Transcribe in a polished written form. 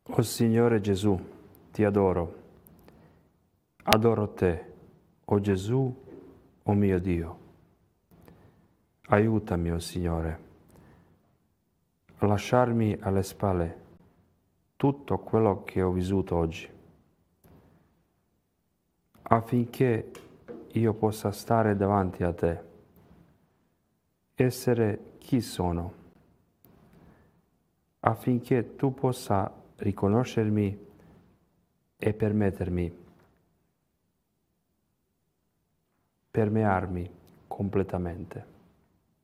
O Signore Gesù, ti adoro. Adoro te, o Gesù, o mio Dio. Aiutami, o Signore, a lasciarmi alle spalle tutto quello che ho vissuto oggi, affinché io possa stare davanti a te, essere chi sono, affinché tu possa riconoscermi e permearmi completamente.